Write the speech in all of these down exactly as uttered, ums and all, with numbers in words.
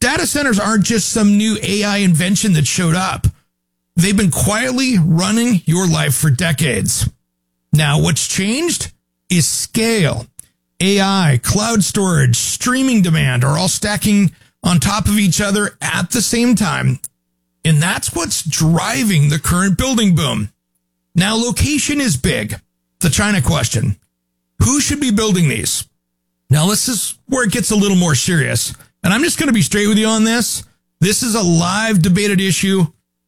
Data centers aren't just some new A I invention that showed up. They've been quietly running your life for decades. Now, what's changed is scale. A I, cloud storage, streaming demand are all stacking on top of each other at the same time. And that's what's driving the current building boom. Now, location is big. The China question. Who should be building these? Now, this is where it gets a little more serious. And I'm just going to be straight with you on this. This is a live debated issue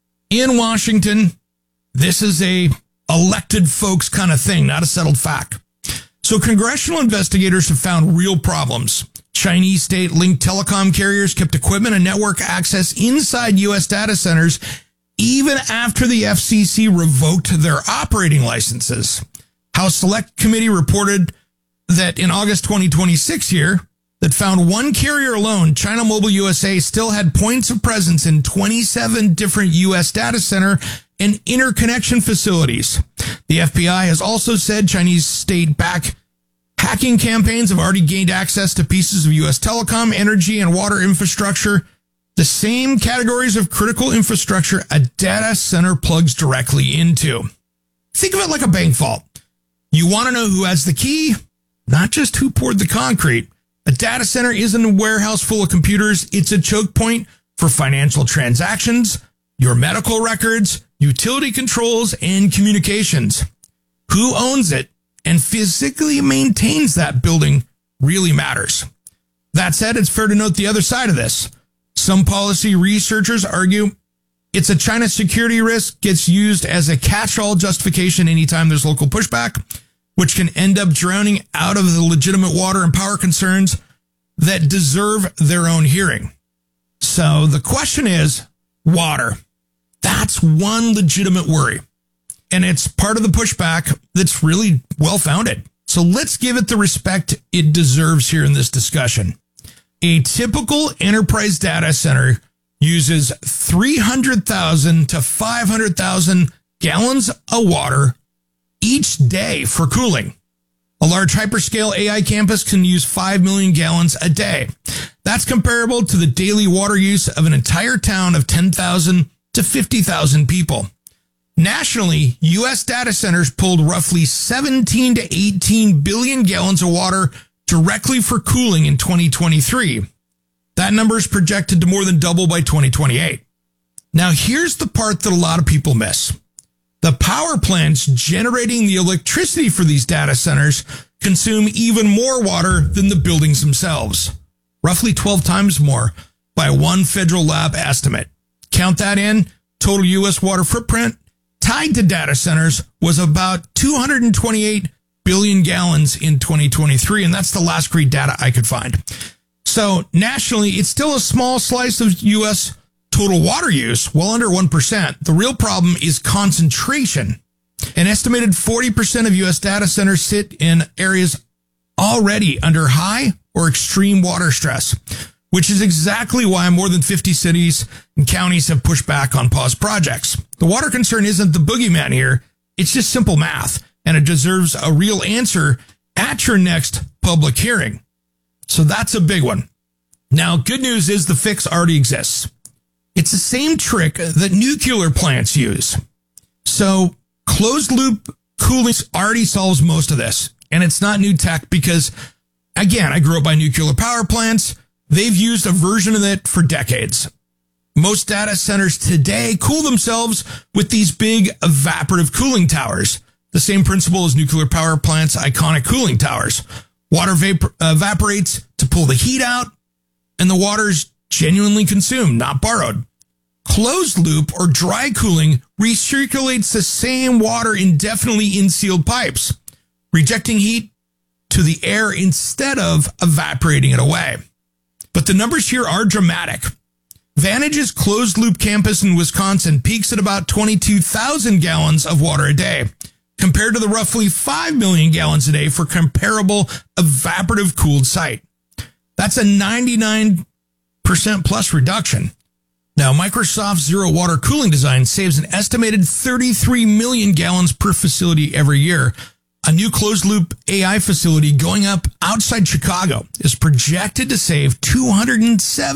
in Washington. This is a elected folks kind of thing, not a settled fact. So congressional investigators have found real problems. Chinese state-linked telecom carriers kept equipment and network access inside U S data centers even after the F C C revoked their operating licenses. House Select Committee reported that in August twenty twenty-six here, that found one carrier alone, China Mobile U S A, still had points of presence in twenty-seven different U S data center and interconnection facilities. The F B I has also said Chinese state-backed hacking campaigns have already gained access to pieces of U S telecom, energy, and water infrastructure, the same categories of critical infrastructure a data center plugs directly into. Think of it like a bank vault. You want to know who has the key, not just who poured the concrete. A data center isn't a warehouse full of computers. It's a choke point for financial transactions, your medical records, utility controls, and communications. Who owns it and physically maintains that building really matters. That said, it's fair to note the other side of this. Some policy researchers argue it's a China security risk gets used as a catch-all justification anytime there's local pushback, which can end up drowning out of the legitimate water and power concerns that deserve their own hearing. So the question is, water. That's one legitimate worry. And it's part of the pushback that's really well-founded. So let's give it the respect it deserves here in this discussion. A typical enterprise data center uses three hundred thousand to five hundred thousand gallons of water each day for cooling. A large hyperscale A I campus can use five million gallons a day. That's comparable to the daily water use of an entire town of ten thousand to fifty thousand people. Nationally, U S data centers pulled roughly seventeen to eighteen billion gallons of water directly for cooling in twenty twenty-three. That number is projected to more than double by twenty twenty-eight. Now, here's the part that a lot of people miss. The power plants generating the electricity for these data centers consume even more water than the buildings themselves, roughly twelve times more by one federal lab estimate. Count that in, total U S water footprint tied to data centers was about two hundred twenty-eight billion gallons in twenty twenty-three, and that's the last great data I could find. So nationally, it's still a small slice of U S total water use, well under one percent. The real problem is concentration. An estimated forty percent of U S data centers sit in areas already under high or extreme water stress, which is exactly why more than fifty cities and counties have pushed back on paused projects. The water concern isn't the boogeyman here. It's just simple math, and it deserves a real answer at your next public hearing. So that's a big one. Now, good news is the fix already exists. It's the same trick that nuclear plants use. So closed loop cooling already solves most of this. And it's not new tech because, again, I grew up by nuclear power plants. They've used a version of it for decades. Most data centers today cool themselves with these big evaporative cooling towers. The same principle as nuclear power plants' iconic cooling towers. Water vapor, evaporates to pull the heat out, and the water's genuinely consumed, not borrowed. Closed loop or dry cooling recirculates the same water indefinitely in sealed pipes, rejecting heat to the air instead of evaporating it away. But the numbers here are dramatic. Vantage's closed loop campus in Wisconsin peaks at about twenty-two thousand gallons of water a day, compared to the roughly five million gallons a day for comparable evaporative cooled site. That's a ninety-nine percent plus reduction. Now, Microsoft's zero water cooling design saves an estimated thirty-three million gallons per facility every year. A new closed loop A I facility going up outside Chicago is projected to save two hundred seven